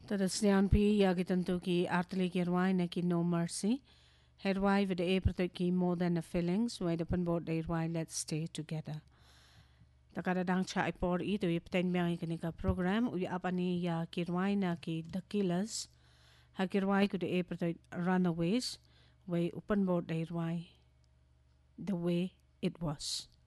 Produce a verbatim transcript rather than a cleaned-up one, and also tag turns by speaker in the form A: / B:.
A: Tadasnian pi yagitanto ki artali ki rwai na ki no mercy. Herwai with the april ki more than a feelings why the panbot de rwai let's stay together. Takadadang cha ipor ito ipten miyang ikanika program uy apani ya ki rwai na ki the killers. Ha ki rwai ko the april runaways way upanbot de rwai the way it was.